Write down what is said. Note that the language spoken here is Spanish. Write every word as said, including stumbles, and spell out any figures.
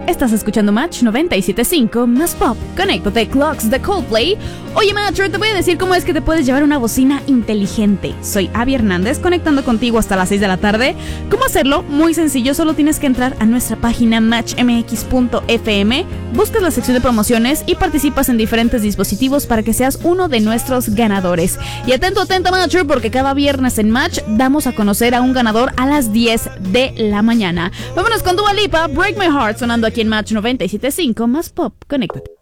Estás escuchando Match noventa y siete punto cinco más pop. Conéctate, Clocks de Coldplay. Oye, Match, te voy a decir cómo es que te puedes llevar una bocina inteligente. Soy Abby Hernández, conectando contigo hasta las seis de la tarde. ¿Cómo hacerlo? Muy sencillo, solo tienes que entrar a nuestra página match m x punto f m, buscas la sección de promociones y participas en diferentes dispositivos para que seas uno de nuestros ganadores. Y atento, atenta, Match, porque cada viernes en Match damos a conocer a un ganador a las diez de la mañana. Vámonos con Dua Lipa, Break My Heart, sonando aquí en Match noventa y siete punto cinco más pop. Conéctate.